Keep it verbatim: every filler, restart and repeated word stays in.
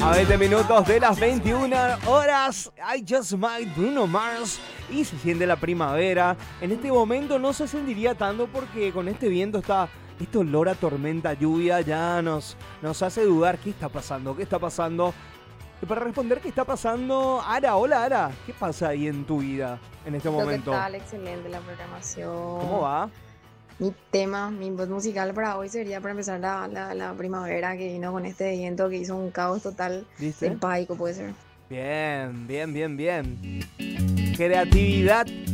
A veinte minutos de las veintiuna horas, I Just Might Bruno Mars y se siente la primavera. En este momento no se sentiría tanto porque con este viento está, este olor a tormenta, lluvia, ya nos, nos hace dudar qué está pasando, qué está pasando. Y para responder qué está pasando, Ara, hola Ara, ¿qué pasa ahí en tu vida en este momento? ¿Qué tal? Excelente la programación. ¿Cómo va? Mi tema, mi voz musical para hoy sería para empezar la, la, la primavera que vino con este viento que hizo un caos total. ¿Viste? El pánico puede ser. Bien, bien, bien, bien. Creatividad